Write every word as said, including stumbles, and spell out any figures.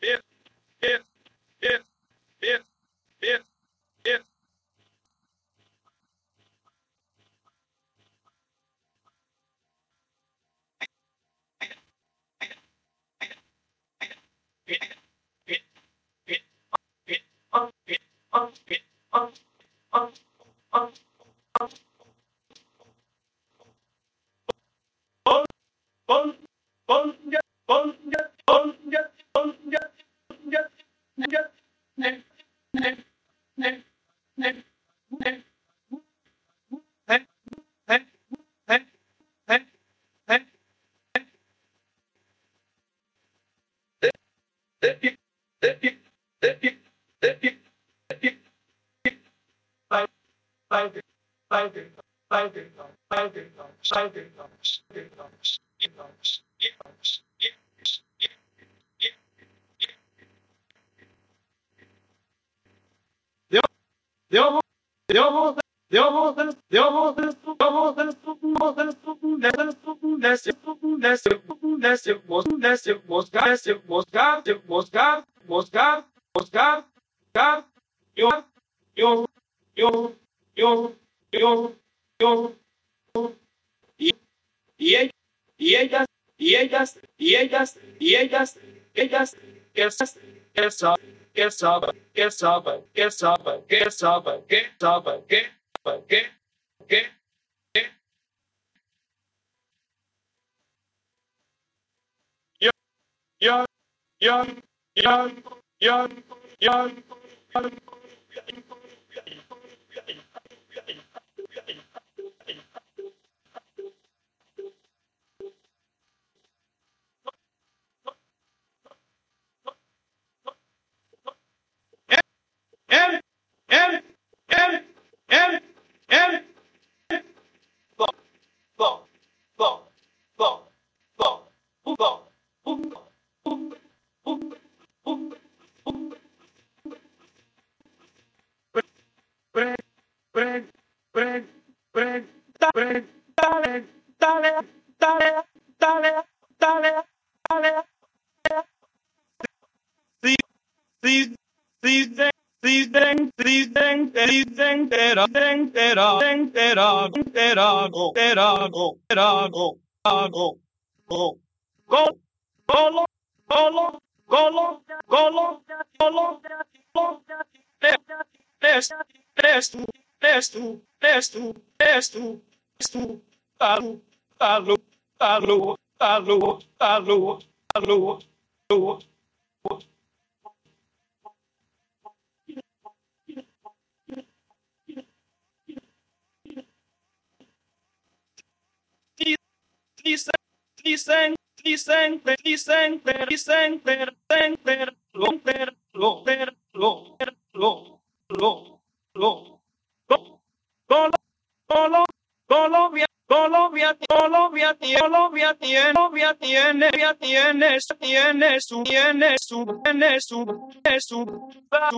it, it, it, it, it, it. Y ellas, y ellas, y ellas, y ellas, y ellas, ellas, que saben, que saben, que saben, que saben, que saben, que saben, que saben, que saben, que, que, que, yo, yo, yo, yo, yo, yo, él, él, él, él, él, go, go, go, go, go, go, break, break, break, break, break, dale, dale, dale, dale, dale, dale, sí, sí, sí, Season, season, season, tera, tera, tera, tera, go, tera, go, tera, go, go, go, go, golo, golo, golo, golo, golo, tres, tres, tu, tres, tu, tres, tu, tres, tu, tres, tu, talu, talu, talu, talu, talu, talu, talu. Listen, listen, listen, listen, listen, listen, long, long, long, long, long, long, Colombia, Colombia, Colombia, Colombia, Colombia tiene, Colombia tiene, tiene, tiene su, tiene su, tiene su, tiene su,